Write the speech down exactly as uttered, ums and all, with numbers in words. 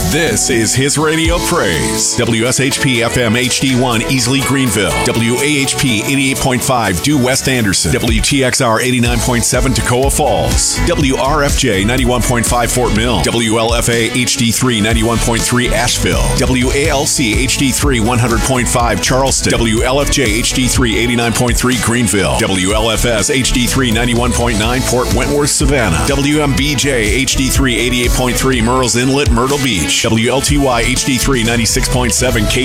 This is His Radio Praise. W S H P F M H D one Easley Greenville. W A H P eighty-eight point five Due West Anderson. W T X R eighty-nine point seven Toccoa Falls. W R F J ninety-one point five Fort Mill. W L F A H D three ninety-one point three Asheville. W A L C H D three one hundred point five Charleston. W L F J H D three eighty-nine point three Greenville. W L F S H D three ninety-one point nine Port Wentworth, Savannah. W M B J H D three eighty-eight point three Murrells Inlet, Myrtle Beach. W L T Y H D three ninety-six point seven K